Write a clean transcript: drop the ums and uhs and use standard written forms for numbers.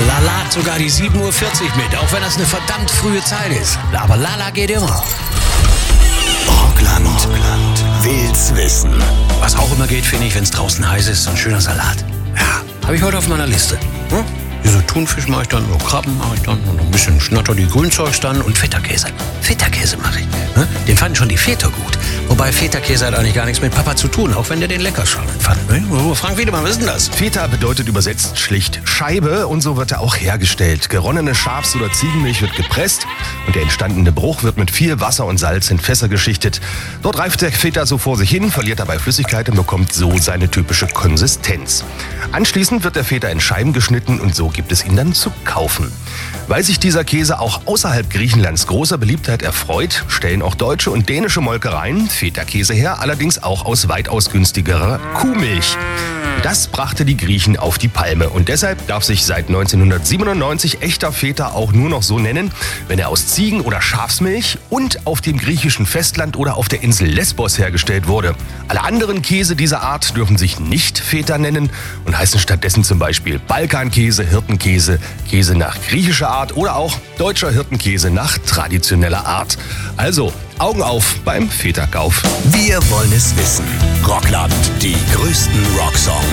Lala hat sogar die 7:40 Uhr mit, auch wenn das eine verdammt frühe Zeit ist. Aber Lala geht immer. Rockland will's wissen. Was auch immer geht, finde ich, wenn es draußen heiß ist, so ein schöner Salat. Ja, habe ich heute auf meiner Liste. Diese Thunfisch mache ich dann, nur Krabben mache ich dann und ein bisschen Schnatter die Grünzeugs dann und Feta-Käse. Feta-Käse mache ich. Den fanden schon die Väter gut. Wobei Feta-Käse hat eigentlich gar nichts mit Papa zu tun, auch wenn der den lecker fand. Frank Wiedemann, was ist denn das? Feta bedeutet übersetzt schlicht Scheibe und so wird er auch hergestellt. Geronnene Schafs- oder Ziegenmilch wird gepresst und der entstandene Bruch wird mit viel Wasser und Salz in Fässer geschichtet. Dort reift der Feta so vor sich hin, verliert dabei Flüssigkeit und bekommt so seine typische Konsistenz. Anschließend wird der Feta in Scheiben geschnitten und so gibt es ihn dann zu kaufen. Weil sich dieser Käse auch außerhalb Griechenlands großer Beliebtheit erfreut, stellen auch deutsche und dänische Molkereien Feta-Käse her, allerdings auch aus weitaus günstigerer Kuhmilch. Das brachte die Griechen auf die Palme und deshalb darf sich seit 1997 echter Feta auch nur noch so nennen, wenn er aus Ziegen- oder Schafsmilch und auf dem griechischen Festland oder auf der Insel Lesbos hergestellt wurde. Alle anderen Käse dieser Art dürfen sich nicht Feta nennen und heißen stattdessen zum Beispiel Balkankäse, Hirtenkäse, Käse nach griechischer Art oder auch deutscher Hirtenkäse nach traditioneller Art. Also Augen auf beim Feta-Kauf. Wir wollen es wissen. Rockland, die größten Rocksongs.